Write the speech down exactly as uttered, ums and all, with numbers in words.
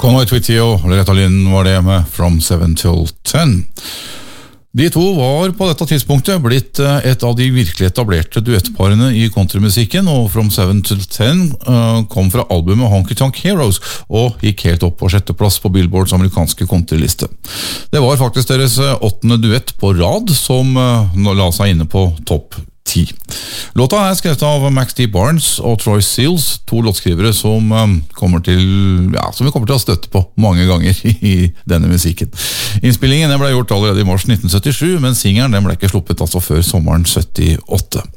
Conway Twitty og Loretta Lynn var det med From seven till ten. De to var på dette tidspunktet blitt et av de virkelig etablerte duettparene i countrymusikken, og From seven till ten kom fra albumet Honky Tonk Heroes og gikk helt opp på sjetteplass på Billboards amerikanske countryliste. Det var faktisk deres åttende duett på rad som la seg inne på topp ti. Låta er skrevet av Max D. Barnes og Troy Seals, to låtskrivere som kommer til, ja, som vi kommer til å støtte på mange ganger i denne musikken. Innspillingen ble gjort allerede i mars nitten syttisju, men singeren den ble ikke sluppet altså før sommeren syttiåtte.